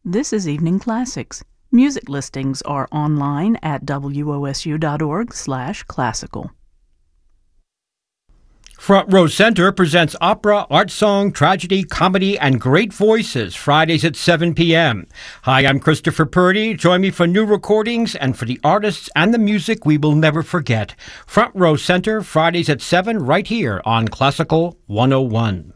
This is Evening Classics. Music listings are online at wosu.org/classical. Front Row Center presents opera, art song, tragedy, comedy, and great voices Fridays at 7 p.m. Hi, I'm Christopher Purdy. Join me for new recordings and for the artists and the music we will never forget. Front Row Center, Fridays at 7 right here on Classical 101.